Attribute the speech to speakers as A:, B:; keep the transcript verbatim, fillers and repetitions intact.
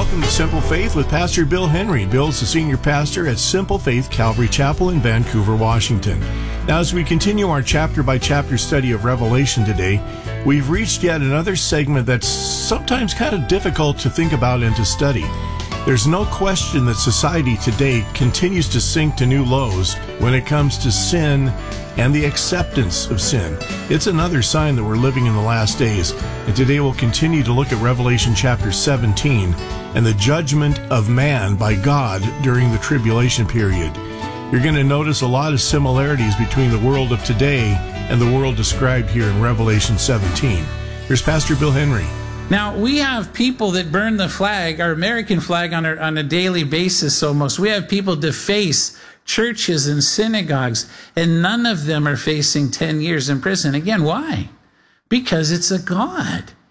A: Welcome to Simple Faith with Pastor Bill Henry. Bill's the senior pastor at Simple Faith Calvary Chapel in Vancouver, Washington. Now, as we continue our chapter-by-chapter study of Revelation today, we've reached yet another segment that's sometimes kind of difficult to think about and to study. There's no question that society today continues to sink to new lows when it comes to sin and the acceptance of sin. It's another sign that we're living in the last days. And today we'll continue to look at Revelation chapter seventeen and the judgment of man by God during the tribulation period. You're going to notice a lot of similarities between the world of today and the world described here in Revelation seventeen. Here's Pastor Bill Henry.
B: Now, we have people that burn the flag, our American flag, on a, on a daily basis almost. We have people deface churches and synagogues, and none of them are facing ten years in prison. Again, why? Because it's a god.